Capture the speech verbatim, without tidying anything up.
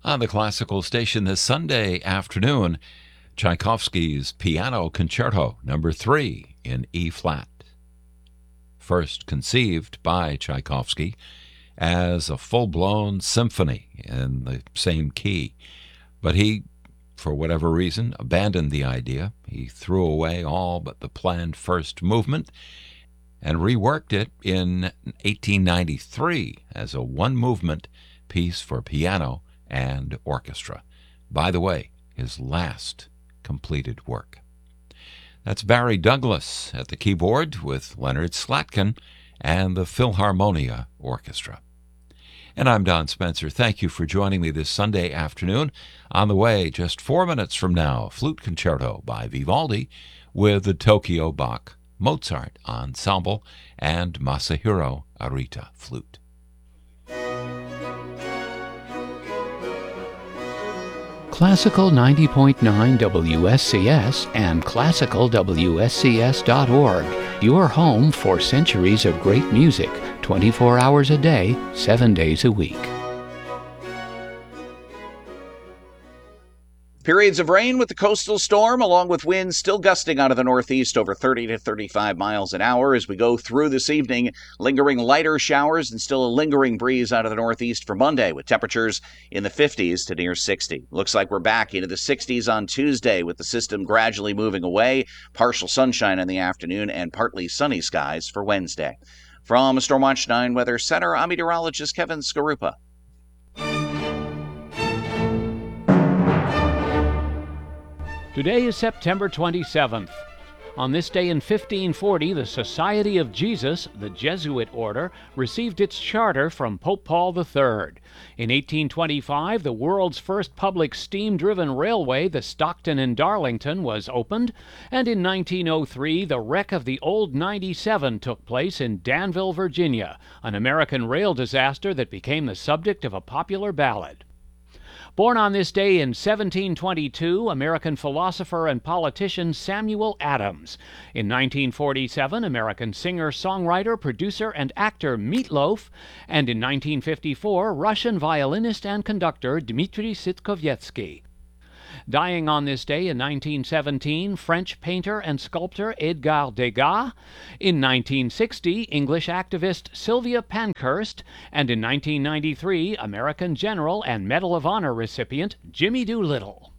On the classical station this Sunday afternoon, Tchaikovsky's Piano Concerto Number three in E-flat. First conceived by Tchaikovsky as a full-blown symphony in the same key, but he, for whatever reason, abandoned the idea. He threw away all but the planned first movement and reworked it in eighteen ninety-three as a one-movement piece for piano and orchestra. By the way, his last completed work. That's Barry Douglas at the keyboard with Leonard Slatkin and the Philharmonia Orchestra. And I'm Don Spencer. Thank you for joining me this Sunday afternoon. On the way, just four minutes from now, Flute Concerto by Vivaldi with the Tokyo Bach Mozart Ensemble and Masahiro Arita Flute. Classical ninety point nine W S C S and classical W S C S dot org. Your home for centuries of great music, twenty-four hours a day, seven days a week. Periods of rain with the coastal storm, along with winds still gusting out of the northeast over thirty to thirty-five miles an hour as we go through this evening. Lingering lighter showers and still a lingering breeze out of the northeast for Monday with temperatures in the fifties to near sixty. Looks like we're back into the sixties on Tuesday with the system gradually moving away. Partial sunshine in the afternoon and partly sunny skies for Wednesday. From Stormwatch nine Weather Center, I'm meteorologist Kevin Skarupa. Today is September twenty-seventh. On this day in fifteen forty, the Society of Jesus, the Jesuit order, received its charter from Pope Paul the Third. In eighteen twenty-five, the world's first public steam-driven railway, the Stockton and Darlington, was opened, and in nineteen oh three, the wreck of the old ninety-seven took place in Danville, Virginia, an American rail disaster that became the subject of a popular ballad. Born on this day in seventeen twenty-two, American philosopher and politician Samuel Adams. In nineteen forty-seven, American singer, songwriter, producer, and actor Meat Loaf. And in nineteen fifty-four, Russian violinist and conductor Dmitri Sitkovetsky. Dying on this day in nineteen seventeen, French painter and sculptor Edgar Degas. In nineteen sixty, English activist Sylvia Pankhurst. And in nineteen ninety-three, American general and Medal of Honor recipient Jimmy Doolittle.